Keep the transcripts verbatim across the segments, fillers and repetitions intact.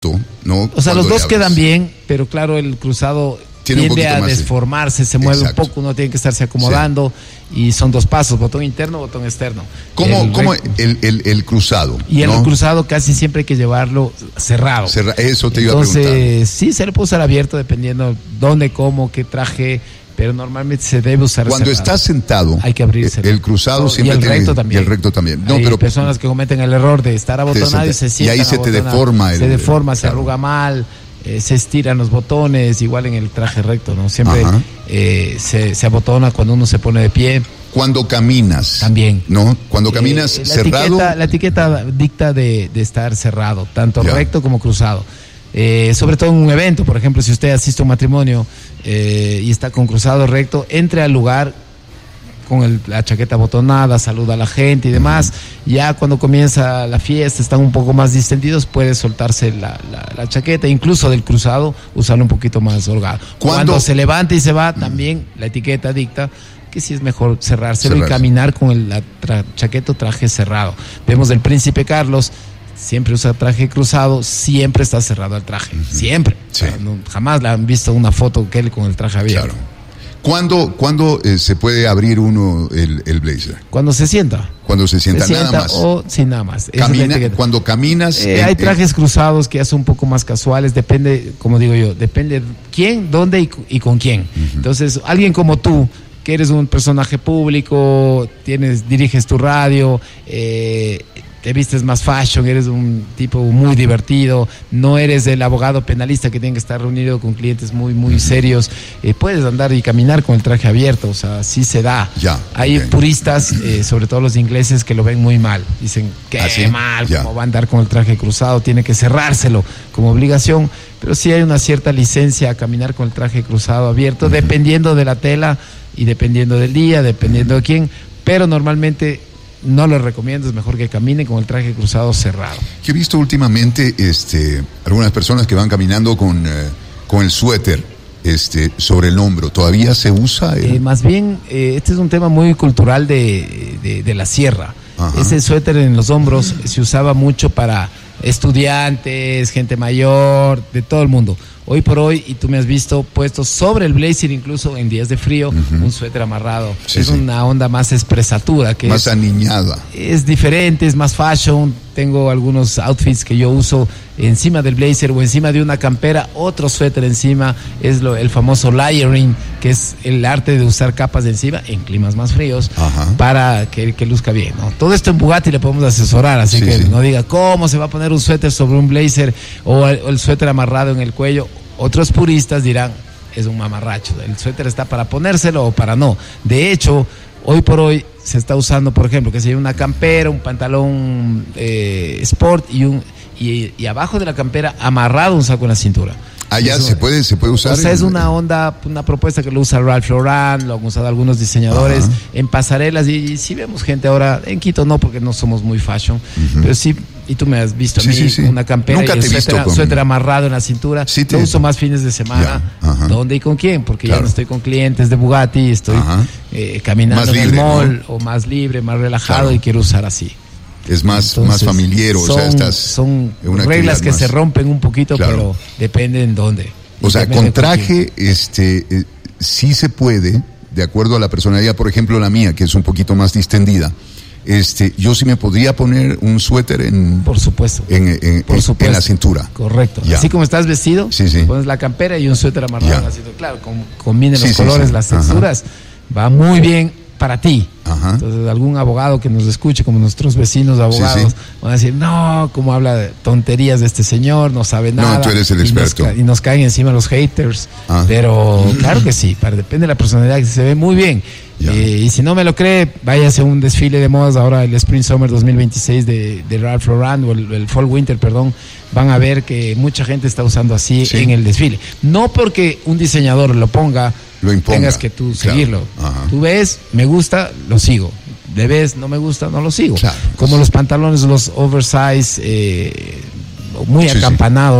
¿no? O sea, Cuando los dos le quedan abres. bien, pero claro, el cruzado Tiene un tiende poquito a más de- desformarse, se mueve Exacto. un poco, uno tiene que estarse acomodando y son dos pasos, botón interno, botón externo. ¿Cómo, El cómo rec- el, el, el cruzado? Y el ¿no? cruzado casi siempre hay que llevarlo cerrado. Cerra- Eso te iba a preguntar. Entonces, sí, se le puede usar abierto dependiendo dónde, cómo, qué traje, pero normalmente se debe usar Cuando cerrado. estás sentado, Hay que abrir el, cerrado. el cruzado Y siempre el tiene- recto también. Y el recto también. No, Hay pero personas que cometen el error de estar abotonado y se Y sientan ahí se te abotonados. deforma el- Se deforma, se claro. arruga mal, eh, se estiran los botones, igual en el traje recto, ¿no? Siempre Ajá. eh, se, se abotona cuando uno se pone de pie. cuando caminas. También. ¿No? Cuando caminas Eh, la cerrado. Etiqueta, la etiqueta dicta de, de estar cerrado, tanto Ya. recto como cruzado. Eh, sobre todo en un evento, por ejemplo, si usted asiste a un matrimonio eh, y está con cruzado recto, entre al lugar con el- la chaqueta abotonada, saluda a la gente y demás. Ya cuando comienza la fiesta, están un poco más distendidos, puede soltarse la, la- la chaqueta, incluso del cruzado, usarlo un poquito más holgado. ¿Cuándo? Cuando se levanta y se va, también la etiqueta dicta que sí es mejor cerrárselo Cerrarse. y caminar con el la tra- chaqueta o traje cerrado. Vemos del príncipe Carlos, siempre usa traje cruzado, siempre está cerrado el traje, siempre. Sí. O sea, no- jamás le han visto una foto que él con el traje abierto. Claro. ¿Cuándo, cuándo eh, se puede abrir uno el, el blazer? Cuando se sienta. Cuando se sienta, se sienta nada más. o sin nada más. Esa es la Camina, etiqueta. cuando caminas. Eh, en- hay en- trajes cruzados que ya son un poco más casuales, depende, como digo yo, depende quién, dónde y, cu- y con quién. Entonces, alguien como tú, que eres un personaje público, tienes, diriges tu radio, eh, te vistes más fashion, eres un tipo muy divertido, no eres el abogado penalista que tiene que estar reunido con clientes muy, muy serios, eh, puedes andar y caminar con el traje abierto, o sea, sí se da. Ya, Hay ok. puristas, eh, sobre todo los ingleses, que lo ven muy mal. Dicen, qué ¿Ah, sí? mal, Ya. cómo va a andar con el traje cruzado, tiene que cerrárselo como obligación, pero sí hay una cierta licencia a caminar con el traje cruzado abierto, dependiendo de la tela y dependiendo del día, dependiendo de quién, pero normalmente no lo recomiendo, es mejor que camine con el traje cruzado cerrado. Yo he visto últimamente este, algunas personas que van caminando con, eh, con el suéter este, sobre el hombro. ¿Todavía se usa? el- Eh, más bien, eh, este es un tema muy cultural de, de, de la sierra. Ajá. Ese suéter en los hombros se usaba mucho para estudiantes, gente mayor, de todo el mundo. Hoy por hoy, y tú me has visto puesto sobre el blazer, incluso en días de frío, un suéter amarrado. Sí, es sí. una onda más expresatura, que más es, aniñada. es diferente, es más fashion. Tengo algunos outfits que yo uso encima del blazer o encima de una campera, otro suéter encima, es lo, el famoso layering, que es el arte de usar capas de encima en climas más fríos. Ajá. Para que, que luzca bien, ¿no? Todo esto en Bugatti le podemos asesorar, así Sí, que sí. no diga cómo se va a poner un suéter sobre un blazer o el, o el suéter amarrado en el cuello. Otros puristas dirán, es un mamarracho, el suéter está para ponérselo o para no. De hecho, hoy por hoy se está usando, por ejemplo, que sea una campera, un pantalón eh, sport y un y, y abajo de la campera amarrado un saco en la cintura. Allá Eso- se puede, se puede usar. O sea, en- es una onda, una propuesta que lo usa Ralph Lauren, lo han usado algunos diseñadores Ajá. en pasarelas y, y sí vemos gente ahora, en Quito no, porque no somos muy fashion, pero sí, y tú me has visto a Sí, mí sí, sí. una campera Nunca y el te he visto suéter, con- suéter amarrado en la cintura, Sí te- lo uso más fines de semana, Ya, ajá. ¿dónde y con quién? Porque Claro. ya no estoy con clientes de Bugatti, estoy Ajá. eh, caminando Más en libre, el mall ¿no? o más libre, más relajado Claro. y quiero usar así. Es más, Entonces, más familiar, o son, sea, estás. son en una reglas actividad que más- se rompen un poquito, Claro. pero depende en dónde. O sea, Depende con con quién. traje, este, eh, sí se puede, de acuerdo a la personalidad, por ejemplo, la mía, que es un poquito más distendida. Este, yo sí me podría poner un suéter en, Por supuesto. en, en- Por en- supuesto. en la cintura. Correcto. Ya. Así como estás vestido, Sí, sí. pones la campera y un suéter amarrado Ya. en la cintura. Claro, com- combinen Sí, los sí, colores, sí. las Ajá. texturas. Va muy bien para ti. Ajá. Entonces, algún abogado que nos escuche, como nuestros vecinos abogados, Sí, sí. van a decir, no, cómo habla de tonterías de este señor, no sabe No, nada. tú eres el Y nos experto. ca- Y nos, caen encima los haters. Ah. Pero claro que sí, para, depende de la personalidad, que se ve muy bien. Ya. Eh, y si no me lo cree, váyase a un desfile de modas ahora, el Spring Summer dos mil veintiséis de, de Ralph Lauren, o el, el Fall Winter, perdón, van a ver que mucha gente está usando así Sí. en el desfile. No porque un diseñador lo ponga, Lo imponga. tengas que tú Claro. seguirlo. Ajá. Tú ves, me gusta, lo sigo. Le ves, no me gusta, no lo sigo. Claro. Como los pantalones, los oversize, eh, muy Sí, sí. acampanados.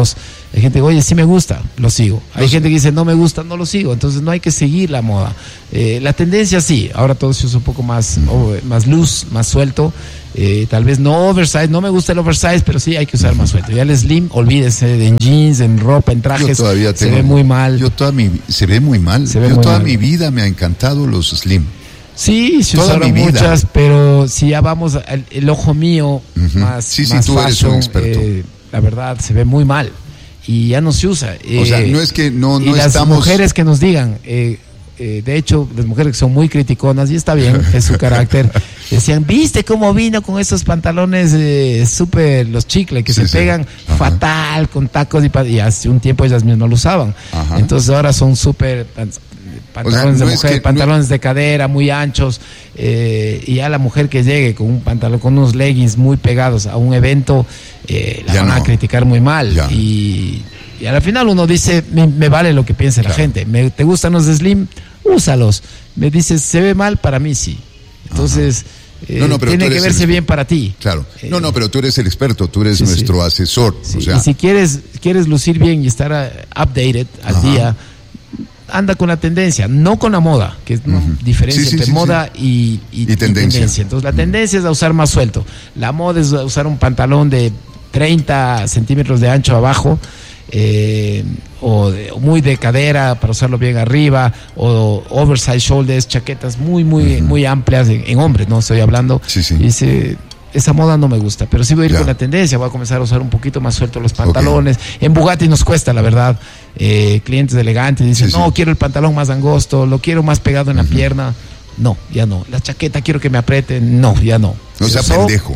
Hay gente que, oye, sí me gusta, lo sigo. Hay Los... gente que dice, no me gusta, no lo sigo. Entonces no hay que seguir la moda. Eh, la tendencia sí, ahora todo se usa un poco más, mm. oh, más loose, más suelto. Eh, tal vez no oversize, no me gusta el oversize, pero sí hay que usar más suelto. Ya el slim, olvídese, en jeans, en ropa, en trajes, yo todavía tengo, se ve muy mal. Yo toda mi, se ve muy mal. Se ve yo muy toda mal. mi vida me ha encantado los slim. Sí, se toda usaron mi vida. muchas, pero si ya vamos al el ojo mío, uh-huh. más, sí, sí, más tú fashion, eres un experto. Eh, la verdad se ve muy mal y ya no se usa. O eh, sea, no es que no, no y las estamos... mujeres que nos digan, eh, eh, de hecho, las mujeres que son muy criticonas, y está bien, es su carácter, decían, ¿viste cómo vino con esos pantalones eh, súper, los chicles, que sí, se sí. pegan Ajá. fatal, con tacos, y, y hace un tiempo ellas mismas lo usaban. Ajá. Entonces ahora son súper... pantalones o sea, no de mujer, que, pantalones no... de cadera muy anchos, eh, y ya la mujer que llegue con un pantalón, con unos leggings muy pegados a un evento, eh, la ya van no. a criticar muy mal. Y, y al final uno dice, me, me vale lo que piense claro. la gente. Me, ¿Te gustan los slim? Úsalos. Me dices, ¿se ve mal? Para mí sí. Entonces... Eh, no, no, pero tiene que verse el... bien para ti. Claro. No, no, pero tú eres el experto, tú eres sí, nuestro sí. asesor. Sí. O sea... Y si quieres, quieres lucir bien y estar uh, updated al Ajá. día, anda con la tendencia, no con la moda, que es una uh-huh. diferencia sí, sí, entre sí, moda sí. Y, y, y, tendencia. y tendencia. Entonces la tendencia uh-huh. es a usar más suelto. La moda es a usar un pantalón de treinta centímetros de ancho abajo, eh, o, de, o muy de cadera para usarlo bien arriba, o oversize shoulders, chaquetas muy, muy, uh-huh. muy amplias en, en hombres, no estoy hablando. Sí, sí. Y dice, esa moda no me gusta, pero sí voy a ir ya. con la tendencia, voy a comenzar a usar un poquito más suelto los pantalones. Okay. En Bugatti nos cuesta, la verdad. Eh, clientes elegantes dicen, sí, no, sí. quiero el pantalón más angosto, lo quiero más pegado en uh-huh. la pierna. No, ya no. La chaqueta quiero que me apriete. No, ya no. No sea pendejo.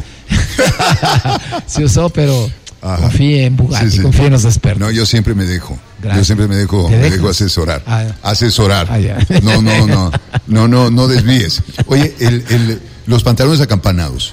Se usó, pero Ajá. confíe en Bugatti, sí, sí. confíe en los expertos. No, yo siempre me dejo. Gracias. Yo siempre me dejo, me dejo asesorar. Ah, asesorar. Ah, ya. No, no, no. No, no, no desvíes. Oye, el, el, los pantalones acampanados.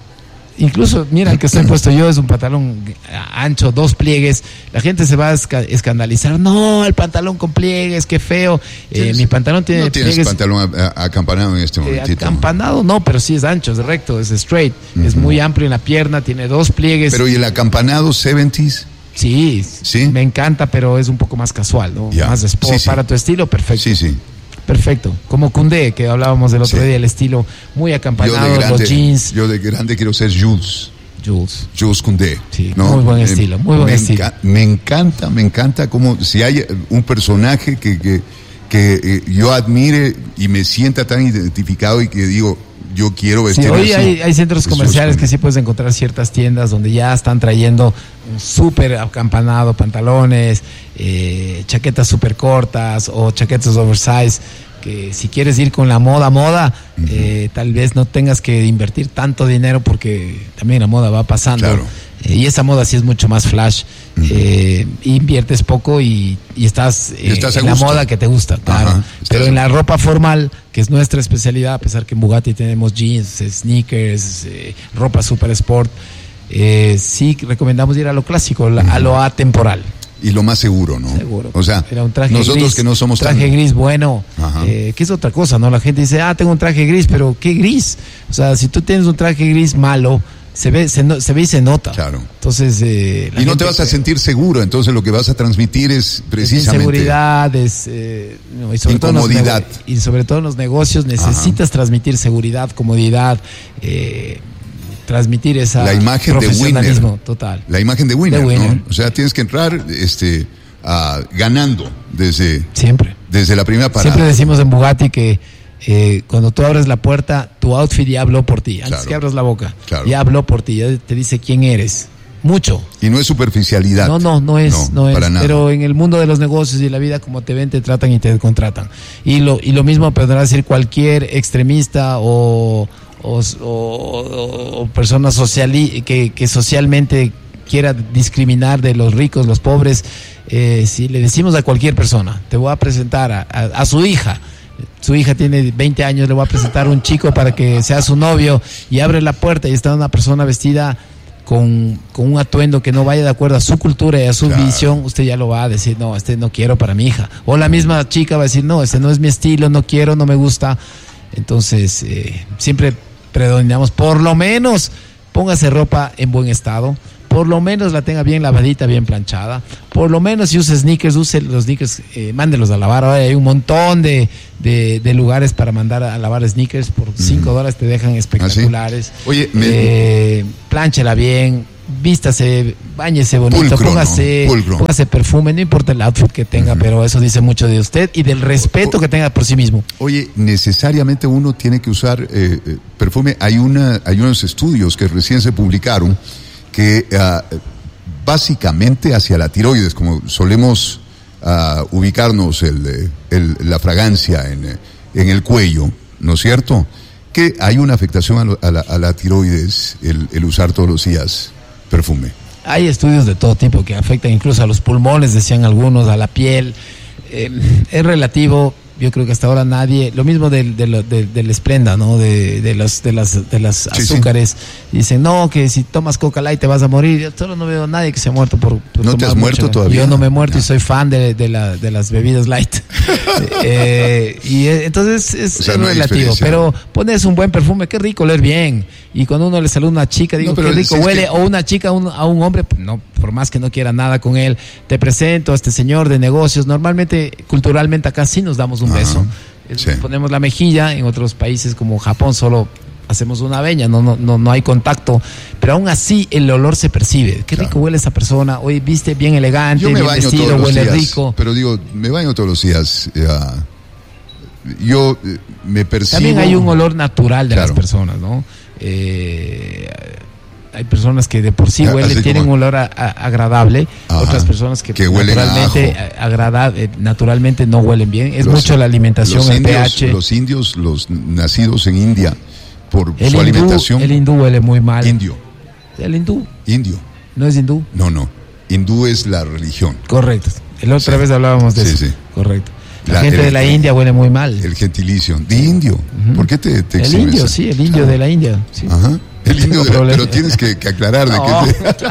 Incluso, mira, el que estoy puesto yo es un pantalón ancho, dos pliegues. La gente se va a esca- escandalizar. No, el pantalón con pliegues, qué feo. Eh, mi pantalón tiene no pliegues. ¿No tienes pantalón a- a- acampanado en este momento? Eh, acampanado no, pero sí es ancho, es recto, es straight. Uh-huh. Es muy amplio en la pierna, tiene dos pliegues. Pero ¿y el acampanado seventies? Sí, sí, me encanta, pero es un poco más casual, ¿no? Ya. Más de sport. Sí, sí. Para tu estilo, perfecto. Sí, sí. Perfecto, como Koundé, que hablábamos del otro sí. día, el estilo muy acampanado, yo de grande, los jeans. Yo de grande quiero ser Jules. Jules. Jules Koundé. Sí, ¿no? Muy buen estilo, muy buen me estilo. Enca- me encanta, me encanta como si hay un personaje que, que, que eh, yo admire y me sienta tan identificado y que digo, yo quiero vestir sí, hoy así. Hay, hay centros comerciales que sí puedes encontrar ciertas tiendas donde ya están trayendo un súper acampanado, pantalones, eh, chaquetas súper cortas o chaquetas oversize, que si quieres ir con la moda, moda, uh-huh. eh, tal vez no tengas que invertir tanto dinero porque también la moda va pasando. Claro. Eh, y esa moda sí es mucho más flash. Uh-huh. Eh, inviertes poco y, y estás, eh, estás en gusto. la moda que te gusta, claro. Ajá, pero en la ropa formal, que es nuestra especialidad, a pesar que en Bugatti tenemos jeans, sneakers, eh, ropa super sport, eh, sí recomendamos ir a lo clásico, uh-huh. a lo atemporal. Y lo más seguro, ¿no? Seguro. O sea, era un traje nosotros gris, que no somos traje tan... gris bueno, eh, que es otra cosa, ¿no? La gente dice, ah, tengo un traje gris, pero ¿qué gris? O sea, si tú tienes un traje gris malo, se ve, se, no, se ve y se nota. Claro. Entonces, eh, y no te vas a sentir seguro, entonces lo que vas a transmitir es precisamente... Es inseguridad, es... Eh, no, y sobre incomodidad. Todo nego- y sobre todo en los negocios necesitas Ajá. transmitir seguridad, comodidad, eh... transmitir esa la imagen de winner, total. La imagen de winner, de winner. ¿no? O sea, tienes que entrar este, uh, ganando desde, Siempre. desde la primera parada. Siempre decimos en Bugatti que eh, cuando tú abres la puerta, tu outfit ya habló por ti. Antes claro. que abras la boca, claro. ya habló por ti, ya te dice quién eres. Mucho. Y no es superficialidad. No, no, no es, no, no es. Para nada. Pero en el mundo de los negocios y la vida, como te ven, te tratan y te contratan. Y lo, y lo mismo podrá decir cualquier extremista o O, o, o persona sociali- que, que socialmente quiera discriminar de los ricos, los pobres. Eh, si le decimos a cualquier persona, te voy a presentar a, a, a su hija, su hija tiene veinte años, le voy a presentar a un chico para que sea su novio, y abre la puerta y está una persona vestida con, con un atuendo que no vaya de acuerdo a su cultura y a su claro. visión, usted ya lo va a decir, no, este no quiero para mi hija. O la misma chica va a decir, no, este no es mi estilo, no quiero, no me gusta. Entonces, eh, siempre predominamos, por lo menos póngase ropa en buen estado, por lo menos la tenga bien lavadita, bien planchada. Por lo menos si usa sneakers, use los sneakers, eh, mándelos a lavar. Ahora hay un montón de, de, de lugares para mandar a lavar sneakers. Por cinco dólares te dejan espectaculares. ¿Ah, sí? Oye, me... eh, plánchela bien, vístase, báñese bonito, Pulcro, póngase, ¿no? póngase perfume, no importa el outfit que tenga, uh-huh. pero eso dice mucho de usted y del respeto o, o, que tenga por sí mismo. Oye, necesariamente uno tiene que usar eh, perfume. Hay una, hay unos estudios que recién se publicaron que uh, básicamente hacia la tiroides, como solemos uh, ubicarnos el, el, la fragancia en, en el cuello, ¿no es cierto? Que hay una afectación a, lo, a, la, a la tiroides el, el usar todos los días perfume. Hay estudios de todo tipo que afectan incluso a los pulmones, decían algunos, a la piel. Eh, es relativo. Yo creo que hasta ahora nadie, lo mismo del de, de, del Esplenda, ¿no? De, de los de las de las sí, azúcares. Sí. Dicen, no, que si tomas Coca Light te vas a morir. Yo solo no veo a nadie que se ha muerto por, por ¿No te has muerto mucho. todavía? Yo no me he muerto no. y soy fan de, de, la, de las bebidas light. eh, y entonces es, o sea, es no relativo. Pero pones un buen perfume, qué rico oler bien. Y cuando uno le saluda a una chica, digo, no, qué rico si huele. Que... O una chica a un, a un hombre, no, por más que no quiera nada con él, te presento a este señor de negocios. Normalmente, culturalmente acá sí nos damos un Ajá. beso. Sí. Ponemos la mejilla. En otros países como Japón solo hacemos una veña, no, no, no, no hay contacto, pero aún así el olor se percibe. Qué rico claro. huele esa persona. Hoy viste bien elegante, yo me bien baño vestido, todos los huele días, rico. Pero digo, me baño todos los días. Uh, yo uh, me percibo. También hay un olor natural de claro. las personas, ¿no? Eh, hay personas que de por sí huelen, Así tienen como... un olor a, a, agradable, Ajá, otras personas que, que naturalmente agradable, naturalmente no huelen bien. Es los, mucho la alimentación, los el indios, pH. Los indios, los nacidos en India, por el su hindú, alimentación. El hindú huele muy mal. Indio. El hindú. Indio. ¿No es hindú? No, no. Hindú es la religión. Correcto. La otra sí. vez hablábamos de sí, eso. Sí. Correcto. La, la gente el, de la India huele muy mal. El gentilicio. De indio. Uh-huh. ¿Por qué te, te El indio, sí, el indio claro. de la India. Sí. Ajá. El indio de la, pero tienes que, que aclarar de no. qué. Te...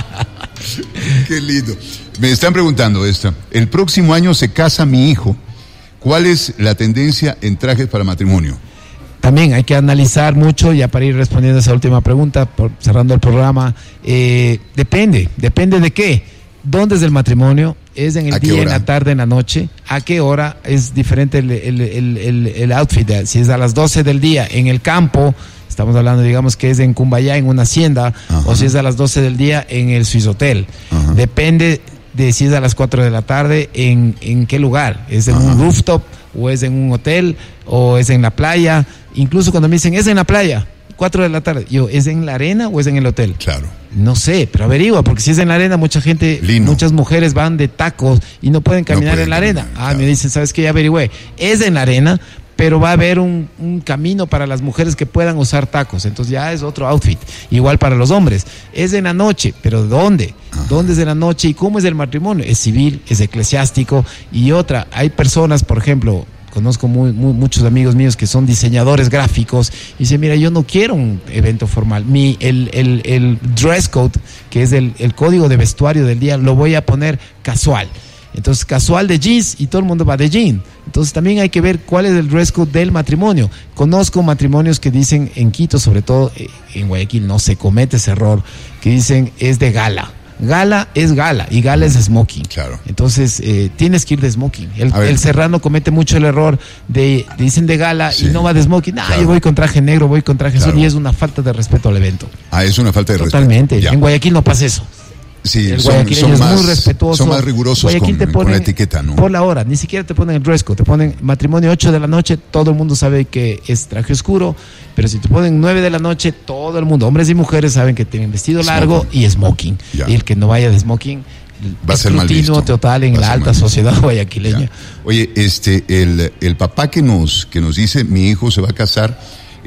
Qué lindo. Me están preguntando esta. El próximo año se casa mi hijo. ¿Cuál es la tendencia en trajes para matrimonio? También hay que analizar mucho, ya para ir respondiendo a esa última pregunta, por, cerrando el programa. Eh, depende, depende de qué. ¿Dónde es el matrimonio? ¿Es en el día, en la tarde, en la noche? ¿A qué hora? Es diferente el, el, el, el, el outfit. Si es a las doce del día en el campo, estamos hablando, digamos, que es en Cumbayá, en una hacienda, Ajá. o si es a las doce del día en el Swiss Hotel. Ajá. Depende de si es a las cuatro de la tarde, en, en qué lugar. ¿Es en Ajá. un rooftop o es en un hotel o es en la playa? Incluso cuando me dicen, es en la playa, cuatro de la tarde, yo, ¿es en la arena o es en el hotel? Claro. No sé, pero averigua, porque si es en la arena, mucha gente, Lino. muchas mujeres van de tacos y no pueden caminar no pueden en la arena. Caminar, ah, claro. me dicen, ¿sabes qué? Ya averigüé. Es en la arena, pero va a haber un, un camino para las mujeres que puedan usar tacos, entonces ya es otro outfit. Igual para los hombres. Es en la noche, pero ¿dónde? Ajá. ¿Dónde es en la noche y cómo es el matrimonio? Es civil, es eclesiástico. Y otra, hay personas, por ejemplo, conozco muy, muy, muchos amigos míos que son diseñadores gráficos y dicen, mira, yo no quiero un evento formal. Mi, el, el, el dress code, que es el, el código de vestuario del día, lo voy a poner casual. Entonces, casual de jeans y todo el mundo va de jean. Entonces, también hay que ver cuál es el dress code del matrimonio. Conozco matrimonios que dicen, en Quito, sobre todo en Guayaquil, no se comete ese error, que dicen, es de gala. Gala es gala y gala es smoking. Claro. Entonces, eh, tienes que ir de smoking. El, el serrano comete mucho el error de, de dicen de gala sí. y no va de smoking. Ah, claro. Yo voy con traje negro, voy con traje azul, claro. y es una falta de respeto al evento. Ah, es una falta de Totalmente. respeto. Totalmente. En Guayaquil no pasa eso. Sí, el son, son, es más, muy respetuoso. son más rigurosos con, te ponen, con la etiqueta, ¿no? Por la hora, ni siquiera te ponen el dress code, te ponen matrimonio ocho de la noche, todo el mundo sabe que es traje oscuro, pero si te ponen nueve de la noche, todo el mundo, hombres y mujeres, saben que tienen vestido smoking. largo y smoking. Ya. Y el que no vaya de smoking va a ser mal visto. Total en la alta sociedad guayaquileña. Ya. Oye, este, el, el papá que nos, que nos dice, mi hijo se va a casar,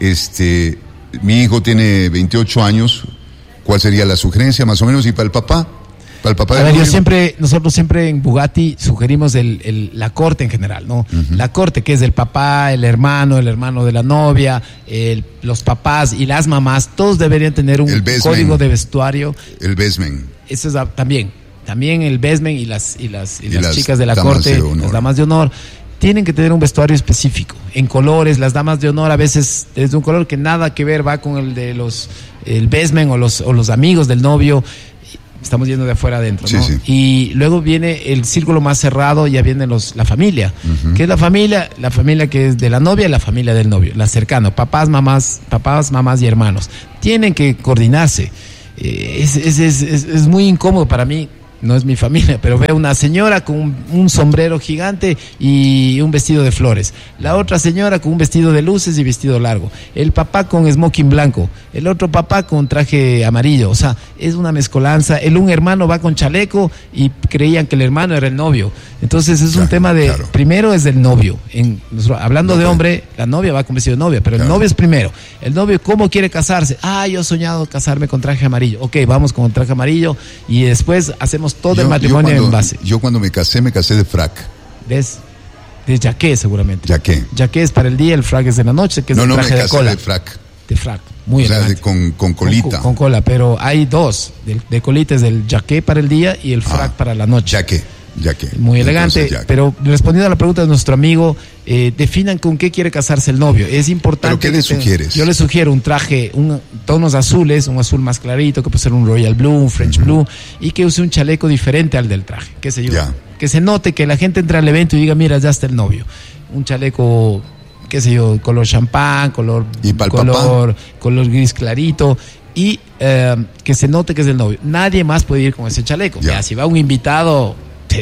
este, mi hijo tiene veintiocho años, ¿cuál sería la sugerencia más o menos? Y para el papá, para el papá. A ver, yo siempre, nosotros siempre en Bugatti sugerimos el, el, la corte en general, ¿no? Uh-huh. La corte que es el papá, el hermano, el hermano de la novia, el, los papás y las mamás, todos deberían tener un código de vestuario. El besmen. Eso es a, también, también el besmen y las y las, y y las, las chicas de la corte, de las damas de honor. Tienen que tener un vestuario específico, en colores. Las damas de honor a veces es de un color que nada que ver va con el de los el besmen o los o los amigos del novio. estamos yendo de afuera adentro, sí, ¿no? Sí. Y luego viene el círculo más cerrado, ya viene los, la familia. Uh-huh. ¿Qué es la familia? La familia que es de la novia y la familia del novio, la cercana, papás, mamás, papás, mamás y hermanos. Tienen que coordinarse. Eh, es, es, es, es, es muy incómodo para mí. No es mi familia, pero veo una señora con un, un sombrero gigante y un vestido de flores. La otra señora con un vestido de luces y vestido largo. El papá con smoking blanco. El otro papá con traje amarillo. O sea, es una mezcolanza. El un hermano va con chaleco y creían que el hermano era el novio. Entonces es claro, un tema de, claro. primero es del novio. En, hablando no, de hombre, la novia va con vestido de novia, pero claro. el novio es primero. El novio, ¿cómo quiere casarse? Ah, yo he soñado casarme con traje amarillo. Ok, vamos con traje amarillo y después hacemos todo yo, el matrimonio cuando, en base. Yo cuando me casé, me casé de frac. ¿Ves? De jaqué seguramente. Jaqué. Jaqué es para el día, el frac es de la noche, que es no, el no, traje me casé de cola. de frac. De frac, muy o sea, elegante. De, con, con colita. Con, con cola, pero hay dos. De, de colita es el jaqué para el día y el frac ah, para la noche. Jaqué. Jaqué. Muy elegante, Entonces, pero respondiendo a la pregunta de nuestro amigo, eh, definan con qué quiere casarse el novio. Es importante. ¿Pero qué le sugieres? Yo le sugiero un traje, un, tonos azules, un azul más clarito, que puede ser un royal blue, un French uh-huh. blue, y que use un chaleco diferente al del traje. Qué sé yo. Ya. Que se note que la gente entre al evento y diga, mira, ya está el novio. Un chaleco, qué sé yo, color champán, color, ¿Y color, color gris clarito. Y eh, que se note que es el novio. Nadie más puede ir con ese chaleco. Ya. Ya, si va un invitado.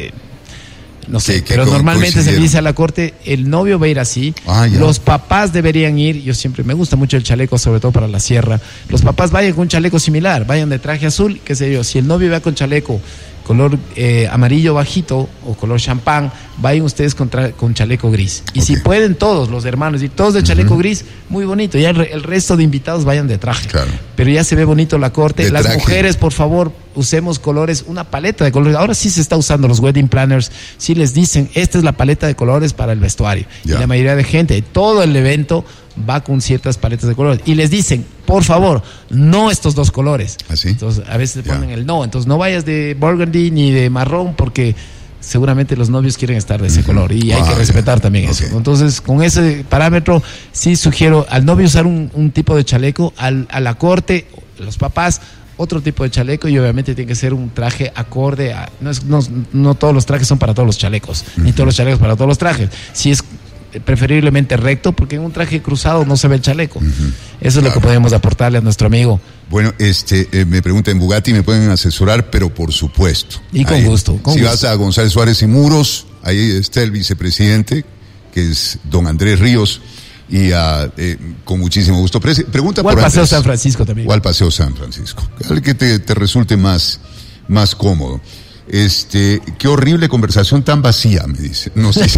No sé, pero normalmente se dice a la corte, el novio va a ir así, ah, los papás deberían ir, yo siempre me gusta mucho el chaleco, sobre todo para la sierra, los papás vayan con un chaleco similar, vayan de traje azul, qué sé yo, si el novio va con chaleco color eh, amarillo bajito o color champán, vayan ustedes con, tra- con chaleco gris. Y okay. si pueden todos los hermanos y todos de chaleco uh-huh. gris, muy bonito. Ya el, re- el resto de invitados vayan de traje. Claro. Pero ya se ve bonito la corte. De Las traje. mujeres, por favor, usemos colores, una paleta de colores. Ahora sí se está usando los wedding planners. Sí les dicen, esta es la paleta de colores para el vestuario. Ya. Y la mayoría de gente, todo el evento va con ciertas paletas de colores. Y les dicen, por favor, no estos dos colores. ¿Así? Entonces, a veces Ya. ponen el no. Entonces, no vayas de burgundy ni de marrón porque seguramente los novios quieren estar de ese uh-huh. color y hay ah, que respetar yeah. también okay. eso. Entonces, con ese parámetro, sí sugiero al novio usar un, un tipo de chaleco, al, a la corte, los papás, otro tipo de chaleco y obviamente tiene que ser un traje acorde a... No, es, no, no todos los trajes son para todos los chalecos, uh-huh. ni todos los chalecos para todos los trajes. Si es preferiblemente recto, porque en un traje cruzado no se ve el chaleco. Uh-huh. Eso es claro. lo que podemos aportarle a nuestro amigo. Bueno, este, eh, me preguntan en Bugatti, me pueden asesorar, pero por supuesto. Y con ahí, gusto. Con si gusto. vas a González Suárez y Muros, ahí está el vicepresidente, que es don Andrés Ríos, y uh, eh, con muchísimo gusto. Pre- pregunta o por al Paseo antes. San Francisco también. O al Paseo San Francisco. Al que te, te resulte más, más cómodo. Este, qué horrible conversación tan vacía, me dice. No sé.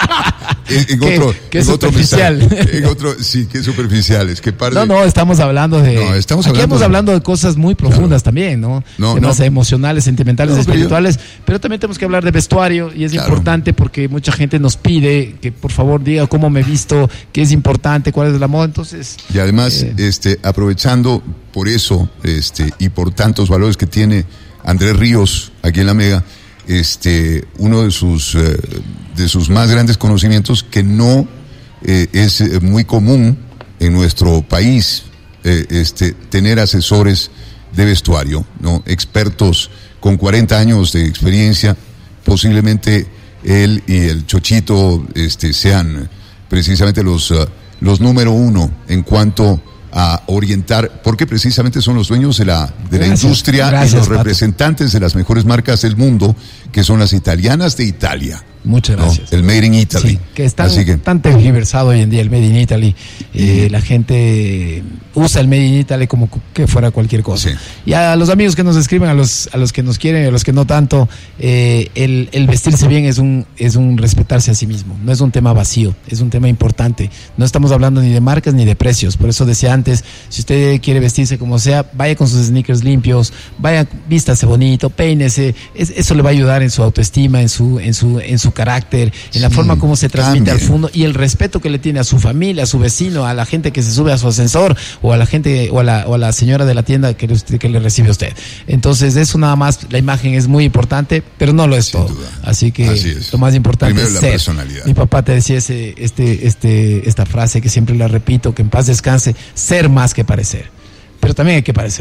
en, en ¿Qué, otro, qué en superficial. Otro mensaje, en otro, sí, qué superficial. Es que par de... No, no, estamos hablando de. No, estamos aquí hablando estamos de... hablando de cosas muy profundas claro. también, ¿no? no Temas no. emocionales, sentimentales, no, espirituales. Pero, yo... pero también tenemos que hablar de vestuario y es claro. importante porque mucha gente nos pide que por favor diga cómo me he visto, qué es importante, cuál es la moda. Entonces. Y además, eh... este, aprovechando por eso, este, y por tantos valores que tiene Andrés Ríos aquí en la Mega. Este, uno de sus eh, de sus más grandes conocimientos que no eh, es eh, muy común en nuestro país eh, este tener asesores de vestuario, no expertos con cuarenta años de experiencia. Posiblemente él y el Chochito este sean precisamente los uh, los número uno en cuanto a orientar, porque precisamente son los dueños de la de la gracias, industria gracias, y los Pato. representantes de las mejores marcas del mundo, que son las italianas de Italia. Muchas gracias. ¿No? El Made in Italy. Sí, que es tan, Así que... tan tergiversado hoy en día el Made in Italy. Eh, mm. La gente usa el Made in Italy como que fuera cualquier cosa. Sí. Y a los amigos que nos escriben, a los a los que nos quieren y a los que no tanto, eh, el, el vestirse bien es un es un respetarse a sí mismo. No es un tema vacío, es un tema importante. No estamos hablando ni de marcas ni de precios. Por eso decía antes, si usted quiere vestirse como sea, vaya con sus sneakers limpios, vaya, vístase bonito, peínese. Es, eso le va a ayudar en su autoestima, en su en su en su carácter, en sí, la forma como se transmite al fondo y el respeto que le tiene a su familia, a su vecino, a la gente que se sube a su ascensor o a la gente o a la, o a la señora de la tienda que, usted, que le recibe a usted. Entonces eso nada más, la imagen es muy importante, pero no lo es Sin todo. Duda. Así que Así es. Lo más importante Primero es la ser. Personalidad. Mi papá te decía ese, este, este, esta frase que siempre la repito, que en paz descanse, ser más que parecer. Pero también hay que parecer.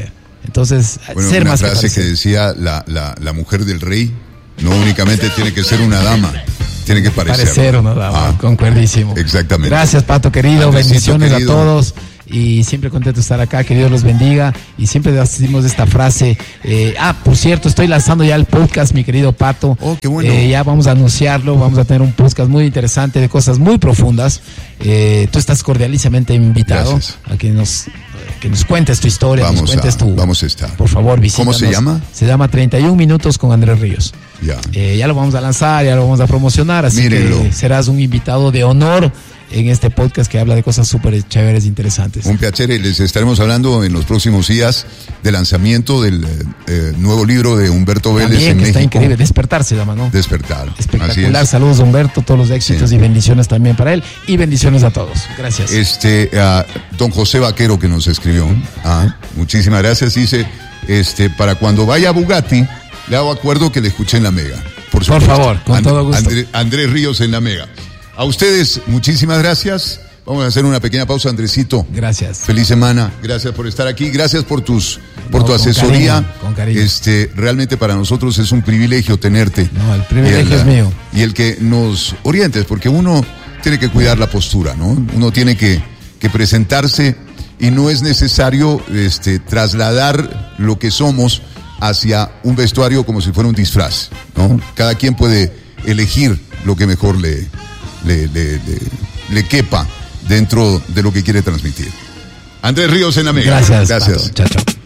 Entonces, bueno, ser una más frase que, que decía la, la, la mujer del rey no únicamente tiene que ser una dama, tiene que parecer. Parecer una dama, ah, concuerdísimo. Exactamente. Gracias, Pato querido, Andresito, bendiciones querido. a todos. Y siempre contento de estar acá, que Dios los bendiga. Y siempre decimos esta frase. Eh, ah, por cierto, estoy lanzando ya el podcast, mi querido Pato. Oh, qué bueno. Eh, ya vamos a anunciarlo, vamos a tener un podcast muy interesante de cosas muy profundas. Eh, tú estás cordialísimamente invitado. Gracias. A que nos, que nos cuentes tu historia, Vamos nos cuentes a- tu... vamos a estar. Por favor, visítanos. ¿Cómo se llama? Se llama treinta y un minutos con Andrés Ríos. Ya. Eh, ya lo vamos a lanzar, ya lo vamos a promocionar, así Mírenlo. que serás un invitado de honor en este podcast que habla de cosas súper chéveres, interesantes. Un piacere, les estaremos hablando en los próximos días del lanzamiento del eh, eh, nuevo libro de Humberto Vélez También, en que México. está increíble, Despertar se llama, ¿no? Despertar. Espectacular, Así es. saludos a Humberto, todos los éxitos Sí. y bendiciones también para él y bendiciones a todos. Gracias. Este, ah, don José Vaquero que nos escribió. Ah, muchísimas gracias. Dice, este, para cuando vaya a Bugatti, le hago acuerdo que le escuché en la Mega. Por, Por supuesto. favor, con todo gusto. André- Andrés Ríos en la Mega. A ustedes, muchísimas gracias. Vamos a hacer una pequeña pausa, Andresito. Gracias. Feliz semana. Gracias por estar aquí. Gracias por tus, por No, tu con asesoría. cariño, con cariño. Este, realmente para nosotros es un privilegio tenerte. No, el privilegio Y es mío. Y el que nos orientes, porque uno tiene que cuidar la postura, ¿no? Uno tiene que, que presentarse y no es necesario, este, trasladar lo que somos hacia un vestuario como si fuera un disfraz, ¿no? Cada quien puede elegir lo que mejor le, le, le, le, le quepa dentro de lo que quiere transmitir. Andrés Ríos en la Mega. Gracias. Gracias. Pato. Chao, chao.